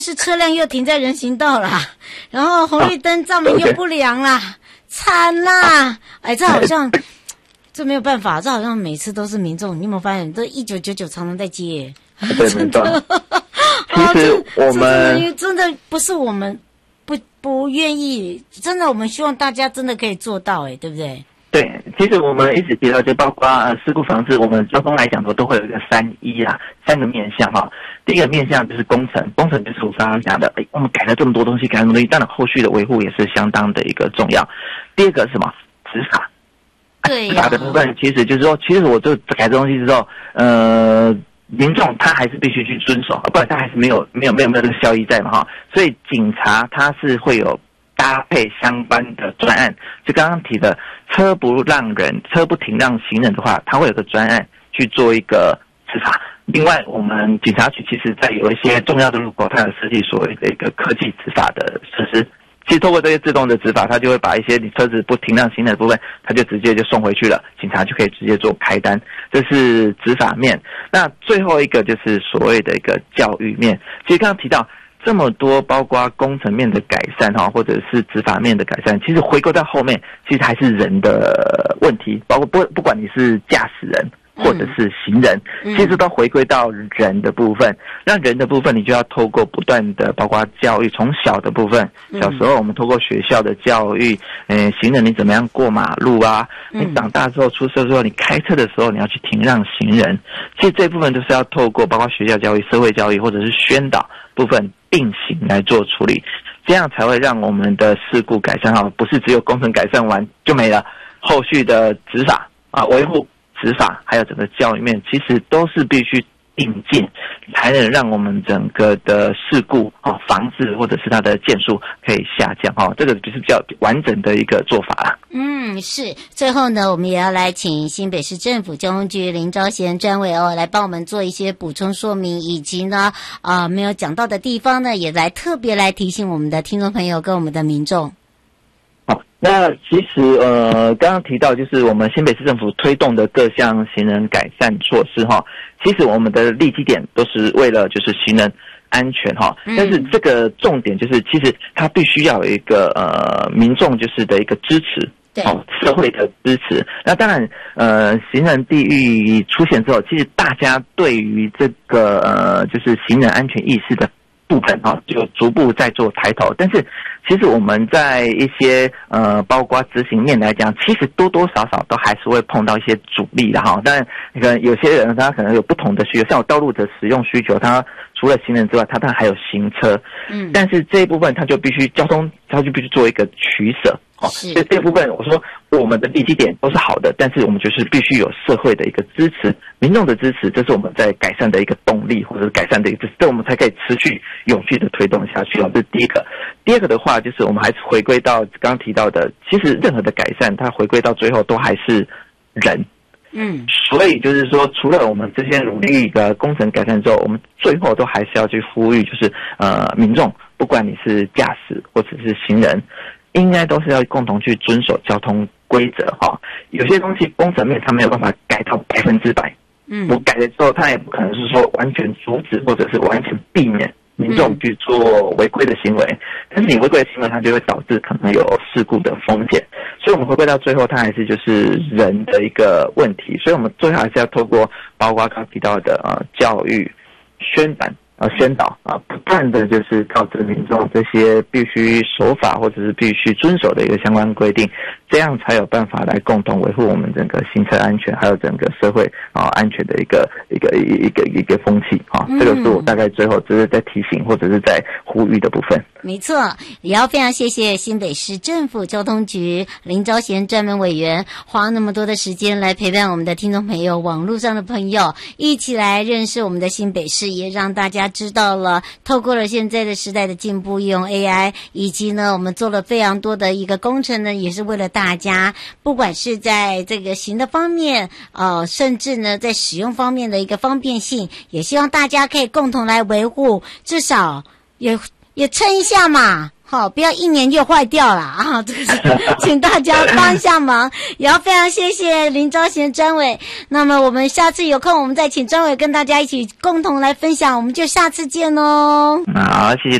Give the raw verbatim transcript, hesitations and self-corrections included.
是车辆又停在人行道啦，然后红绿灯照明又不良啦，惨啦！哎，这好像这没有办法，这好像每次都是民众，你有没有发现？都一九九九常常在接，真的。 其实我们、 哦、真的不是我们不不愿意，真的我们希望大家真的可以做到，哎，对不对？ 对，其实我们一直提到，就包括呃事故防治，我们交通来讲都都会有一个三一啊，三个面向哈。第一个面向就是工程，工程就是我刚刚讲的，哎，我们改了这么多东西，改了这么多东西，当然后续的维护也是相当的一个重要。第二个是什么？执法。 对、啊。 执法的部分其实就是说，其实我就改这东西之后，呃。民众他还是必须去遵守，不然他还是没有没有没有没有这个效益在嘛哈，所以警察他是会有搭配相关的专案，就刚刚提的车不让人车不停让行人的话，他会有个专案去做一个执法。另外，我们警察局其实在有一些重要的路口，它有设计所谓的一个科技执法的设施。其实透过这些自动的执法，它就会把一些你车子不停让行人的部分，它就直接就送回去了，警察就可以直接做开单，这是执法面。那最后一个就是所谓的一个教育面。其实刚刚提到这么多，包括工程面的改善哈，或者是执法面的改善，其实回归到后面，其实还是人的问题，包括不不管你是驾驶人或者是行人， 嗯、 其实都回归到人的部分。那人的部分，你就要透过不断的，包括教育，从小的部分，小时候我们透过学校的教育，呃，行人你怎么样过马路啊？你长大之后出社之后，你开车的时候你要去停让行人。其实这部分都是要透过包括学校教育、社会教育或者是宣导部分并行来做处理，这样才会让我们的事故改善好，不是只有工程改善完就没了，后续的执法啊、维护。执法还有整个教育面，其实都是必须并进，才能让我们整个的事故啊防治或者是它的件数可以下降哈。这个就是比较完整的一个做法啦。 嗯，是。最后呢，我们也要来请新北市政府交通局林昭贤专委哦，来帮我们做一些补充说明，以及呢啊、呃、没有讲到的地方呢，也来特别来提醒我们的听众朋友跟我们的民众。 好，那其实呃，刚刚提到就是我们新北市政府推动的各项行人改善措施哈，其实我们的立基点都是为了就是行人安全哈，但是这个重点就是其实它必须要有一个呃民众就是的一个支持。 对， 哦，社会的支持。那当然，呃，行人地狱出现之后，其实大家对于这个呃，就是行人安全意识的部分哈、哦，就逐步在做抬头。但是，其实我们在一些呃，包括执行面来讲，其实多多少少都还是会碰到一些阻力的哈。当然，可能有些人他可能有不同的需求，像有道路的使用需求，他除了行人之外，他当然还有行车。嗯，但是这一部分他就必须交通，他就必须做一个取舍。哦，所以这部分我说我们的立基点都是好的，但是我们就是必须有社会的一个支持，民众的支持，这是我们在改善的一个动力，或者是改善的一个，这我们才可以持续永续的推动下去哦。这是第一个。第二个的话，就是我们还是回归到刚刚提到的，其实任何的改善，它回归到最后都还是人。嗯，所以就是说，除了我们这些努力的工程改善之后，我们最后都还是要去呼吁，就是呃，民众，不管你是驾驶或者是行人，应该都是要共同去遵守交通规则哈。有些东西工程面它没有办法改到百分之百，嗯，我改了之后，它也不可能是说完全阻止或者是完全避免民众去做违规的行为，但是你违规的行为，它就会导致可能有事故的风险。所以我们回归到最后，它还是就是人的一个问题。所以我们最后还是要透过包括刚刚提到的呃教育、宣传。呃，宣导啊，不断的就是告知民众这些必须守法或者是必须遵守的一个相关规定，这样才有办法来共同维护我们整个行车安全，还有整个社会啊安全的一个一个一个一个风气啊。这个是我大概最后只是在提醒或者是在呼吁的部分。 没错，也要非常谢谢新北市政府交通局林昭贤专门委员花那么多的时间来陪伴我们的听众朋友、网络上的朋友，一起来认识我们的新北市，也让大家知道了，透过了现在的时代的进步，用 A I， 以及呢，我们做了非常多的一个工程呢，也是为了大家，不管是在这个行的方面，呃，甚至呢，在使用方面的一个方便性，也希望大家可以共同来维护，至少也也撑一下嘛。 好，不要一年就坏掉了啊！这个是请大家帮一下忙，也要非常谢谢林昭贤专委。那么我们下次有空，我们再请专委跟大家一起共同来分享，我们就下次见哦。 好，谢谢。